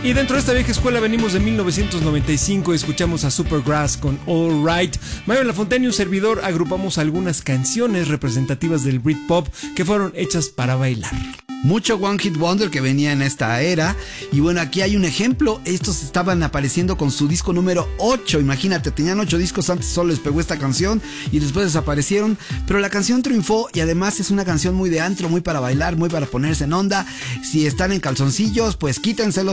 Y dentro de esta vieja escuela venimos de 1995 y escuchamos a Supergrass con All Right. Mario Lafontaine y un servidor agrupamos algunas canciones representativas del Britpop que fueron hechas para bailar. Mucho One Hit Wonder que venía en esta era. Y bueno, aquí hay un ejemplo. Estos estaban apareciendo con su disco número 8. Imagínate, tenían 8 discos antes, solo les pegó esta canción y después desaparecieron. Pero la canción triunfó y además es una canción muy de antro, muy para bailar, muy para ponerse en onda. Si están en calzoncillos, pues quítenselo.